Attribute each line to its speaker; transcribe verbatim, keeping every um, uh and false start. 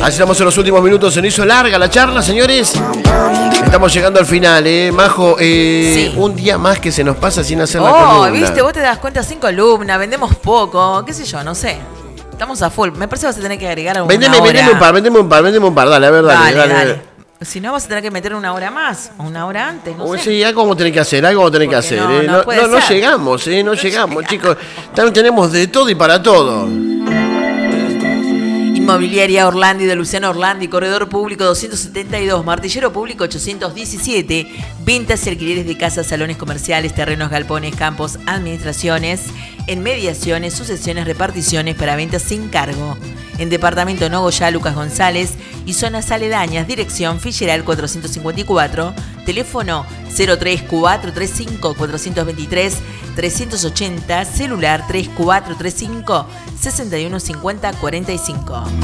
Speaker 1: Así estamos en los últimos minutos. Se nos hizo larga la charla, señores. Estamos llegando al final, ¿eh? Majo, eh, sí. Un día más que se nos pasa sin hacer
Speaker 2: oh,
Speaker 1: la columna.
Speaker 2: Viste, vos te das cuenta sin columna, vendemos poco, qué sé yo, no sé. Estamos a full. Me parece que vas a tener que agregar alguna
Speaker 1: vendeme,
Speaker 2: hora.
Speaker 1: Vendeme un par, vendeme un par, vendeme un par. Dale, a ver, dale,
Speaker 2: dale.
Speaker 1: dale,
Speaker 2: dale.
Speaker 1: dale.
Speaker 2: Si no, vas a tener que meter una hora más, o una hora antes, no
Speaker 1: o
Speaker 2: sé.
Speaker 1: Sí, algo vamos a tener que hacer, algo vamos a tener que hacer.
Speaker 2: No,
Speaker 1: ¿eh?
Speaker 2: no,
Speaker 1: no,
Speaker 2: puede
Speaker 1: no, no
Speaker 2: ser.
Speaker 1: llegamos, ¿eh? No, no llegamos, llegamos, chicos. También tenemos de todo y para todo.
Speaker 2: Inmobiliaria Orlandi de Luciano Orlandi, corredor público doscientos setenta y dos, martillero público ochocientos diecisiete, ventas y alquileres de casas, salones comerciales, terrenos, galpones, campos, administraciones, en mediaciones, sucesiones, reparticiones para ventas sin cargo. En departamento Nogoyá, Lucas González y zonas aledañas, dirección Figueral cuatrocientos cincuenta y cuatro, teléfono cero tres cuatro tres cinco cuatro dos tres, trescientos ochenta, celular tres cuatro tres cinco, seis uno cinco cero cuatro cinco.